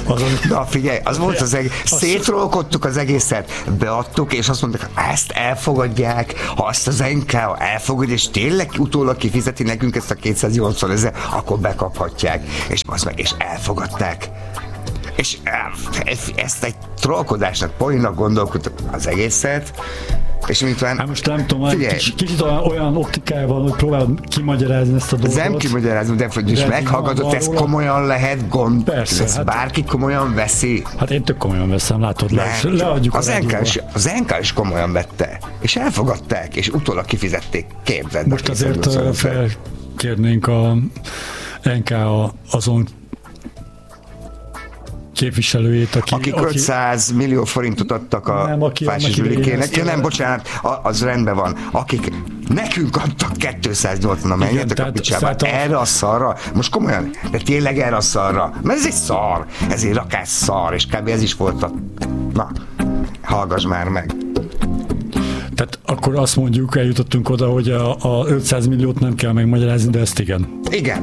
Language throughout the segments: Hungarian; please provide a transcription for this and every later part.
Na figyelj, az volt az egész, szétrolkodtuk az egészet, beadtuk, és azt mondták, ezt elfogadják, ha azt az NK elfogadja, és tényleg utólag kifizeti nekünk ezt a 280 000, akkor bekaphatják. És elfogadták. És ezt egy trollkodásnak, poénnak gondolkodtak az egészet, és miután... Hát most nem tudom, kicsit olyan optikája van, hogy próbálom kimagyarázni ezt a dolgot. Nem kimagyarázni, de hogy is meghallgatod, ez komolyan lehet gond. Persze. Ez bárki komolyan veszi. Hát én tök komolyan veszem, látod, leadjuk az NK is komolyan vette, és elfogadták, és utólag kifizették. Képzeld. Most azért felkérnénk a NK azon képviselőjét, akik 500 millió forintot adtak a Fási Zsülikének. Nem, bocsánat, az rendben van. Akik nekünk adtak 280, menjetek a picsába. Erre a szarra, most komolyan, de tényleg erre a szarra, mert ez egy szar, ez egy rakás szar, és kb. Ez is volt a... Na, hallgass már meg. Tehát akkor azt mondjuk, eljutottunk oda, hogy a 500 milliót nem kell megmagyarázni, de ezt igen.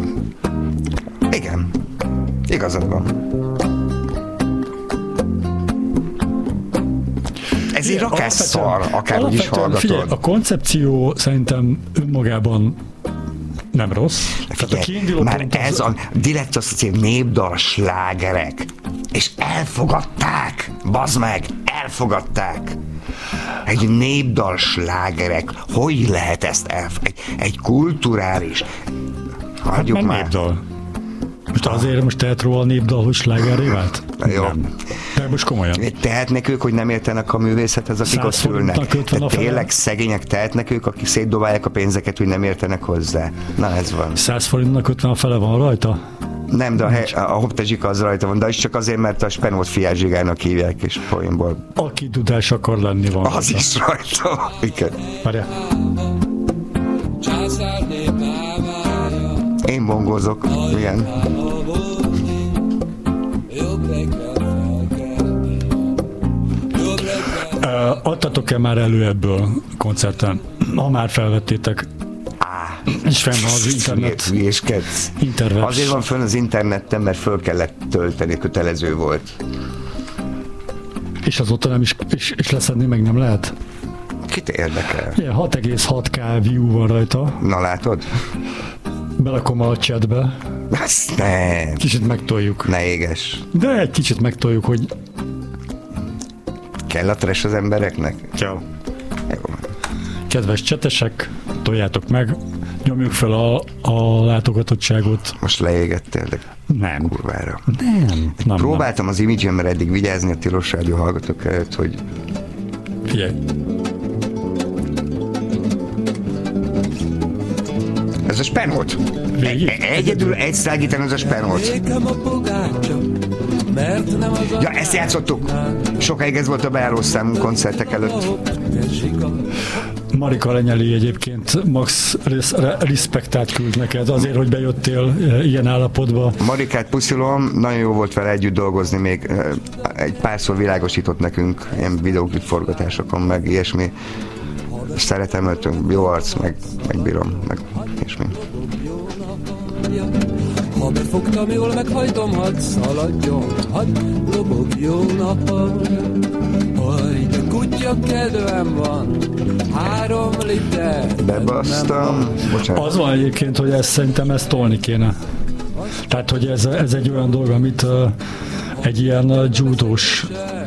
Igen. Igazad van. Ez egy rakás szar, akárhogy is hallgatod. Figyelj, a koncepció szerintem önmagában nem rossz. Figyelj, már ez a direkt asszociált népdal slágerek, és elfogadták, bazd meg, elfogadták. Egy népdal slágerek, hogy lehet ezt egy kulturális... Hagyjuk már. Népdal. Most azért most tehet róla a népdal, hogy slágerré vált? Jó. De most komolyan. Tehetnek ők, hogy nem értenek a művészethez, akik ott ülnek. De tényleg szegények tehetnek ők, akik szétdobálják a pénzeket, hogy nem értenek hozzá. Na ez van. 100 forintnak 50 a fele van rajta? Nem, de a Hoptezsika az rajta van, de is csak azért, mert a Spenót Fiás Zsigának hívják, és poénból. Aki dudás akar lenni van. Az rajta. Is rajta. Igen. Várjál. Én bongózok. Milyen? Adtatok-e már elő ebből koncerten? Ha már felvettétek. És fenn van az internet. Azért van fönn az interneten, mert föl kellett tölteni, kötelező volt. És azóta nem is leszedni meg nem lehet? Kit érdekel? 6,6K view van rajta. Na látod? Belakom a chatbe. Azt nem. Kicsit megtoljuk. Ne éges. De egy kicsit megtoljuk, hogy... Kell a trash az embereknek? Jó. Kedves csetesek, toljátok meg, nyomjuk fel a látogatottságot. Most leégettél, de nem. Kurvára. Nem. Próbáltam az Image-ember eddig vigyázni a tilos rádió hallgatók előtt, hogy... Figyelj. Ez a Spenót. Egyedül egy szágítani az a Spenót. Ja, ezt játszottuk. Sokáig ez volt a bejárós számunk koncertek előtt. Marika Lenyeli egyébként max respektát küld neked azért, hogy bejöttél ilyen állapotba. Marikát puszilom, nagyon jó volt vele együtt dolgozni, még egy párszor világosított nekünk ilyen videóklip forgatásokon, meg ilyesmi. Szeretem őt, jó arc, meg bírom, meg ilyesmi. Ha befogtam jól, meghajtom, hadd szaladjon, hadd lobogjon a hal. Haj, de kutya kedvem van, 3 liter. Bebasztam. Bocsánat. Az van egyébként, hogy szerintem ezt tolni kéne. Tehát, hogy ez egy olyan dolog, amit egy ilyen judós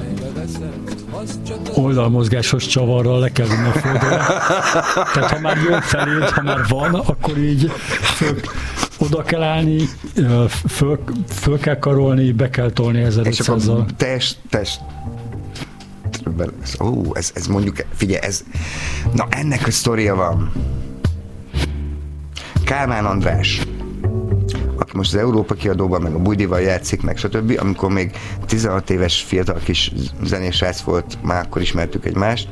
oldalmozgásos csavarral le kell vinni a földre. Tehát ha már jön feléd, ha már van, akkor így oda kell állni, föl kell karolni, be kell tolni 1500-zal. És test. Ez mondjuk, figyelj, na ennek a sztoria van. Kálmán András, aki most az Európa Kiadóban, meg a Bújdival játszik, meg stb. Amikor még 16 éves fiatal kis zenésrác volt, már akkor ismertük egymást,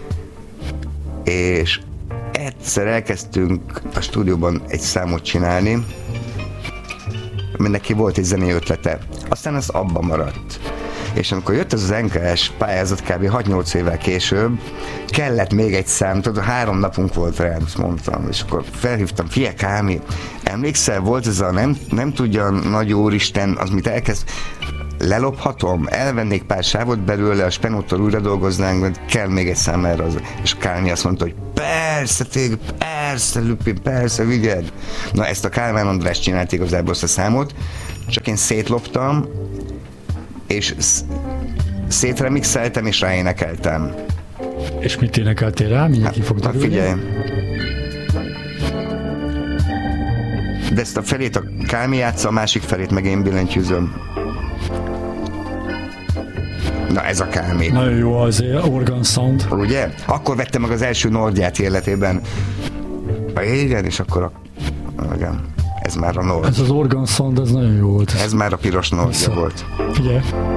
és egyszer elkezdtünk a stúdióban egy számot csinálni, mert neki volt egy zenei ötlete. Aztán az abba maradt. És amikor jött ez az NKS pályázat kb. 6-8 évvel később, kellett még egy szám, tudod, 3 napunk volt rá, azt mondtam, és akkor felhívtam, figyelj Kámi, emlékszel, volt ez a nem tudja nagy úristen, az mit elkezd, lelophatom, elvennék pár sávot belőle, a spenóttal újra dolgoznánk, kell még egy szám erre az. És Kálmi azt mondta, hogy persze, Lupin, persze, vigyed. Na ezt a Kálmán András csinált igazából azt a számot, csak én szétloptam, és szétremixeltem, és ráénekeltem. És mit énekeltél rá? Mindenki fog derülni? Figyelj. De ezt a felét a Kálmi játsza, a másik felét meg én billentyűzöm. Na ez a Kálmi. Nagyon jó az organ sound. Ugye? Akkor vettem meg az első Nordját életében. Igen, és akkor igen. Ez már a Nord. Ez az organ sound, ez nagyon jó volt. Ez már a piros Nordja volt. Figyelj.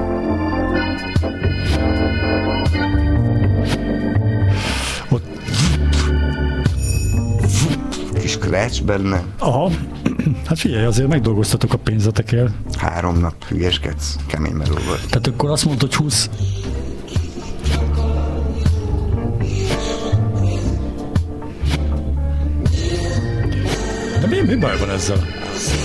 Kis scratch benne. Aha. Hát figyelj, azért megdolgoztatok a pénzetekért. 3 nap hülyeskedsz, kemény meló volt. Tehát akkor azt mondtad, hogy 20. De mi baj van ezzel?